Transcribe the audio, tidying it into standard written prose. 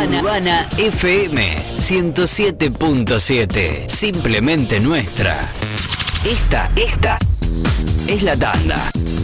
Urbana FM 107.7. Simplemente nuestra. Esta es la tanda.